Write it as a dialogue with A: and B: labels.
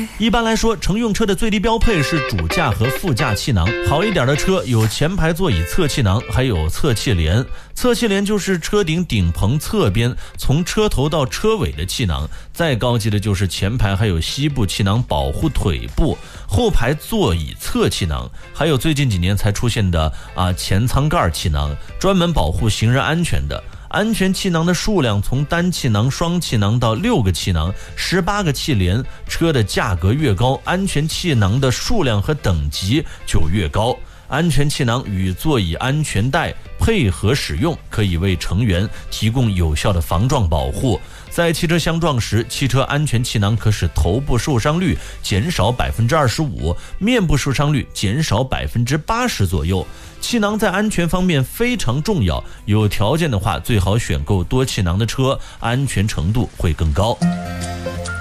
A: 一般来说，乘用车的最低标配是主驾和副驾气囊。好一点的车有前排座椅侧气囊，还有侧气帘。侧气帘就是车顶顶棚侧边从车头到车尾的气囊。再高级的就是前排还有膝部气囊保护腿部，后排座椅侧气囊，还有最近几年才出现的前舱盖气囊，专门保护行人安全的。安全气囊的数量从单气囊、双气囊到6个气囊、18个气帘，车的价格越高，安全气囊的数量和等级就越高。安全气囊与座椅安全带配合使用，可以为乘员提供有效的防撞保护。在汽车相撞时，汽车安全气囊可使头部受伤率减少25%，面部受伤率减少80%左右。气囊在安全方面非常重要，有条件的话最好选购多气囊的车，安全程度会更高。